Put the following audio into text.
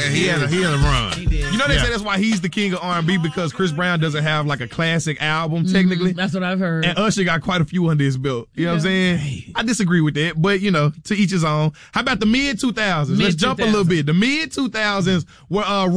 Yeah, he had a run. He did. You know they say that's why he's the king of R&B because Chris Brown doesn't have like a classic album technically. That's what I've heard. And Usher got quite a few under his belt. You know what I'm saying? I disagree with that, but you know, to each his own. How about the mid 2000s? Let's jump a little bit. The mid 2000s were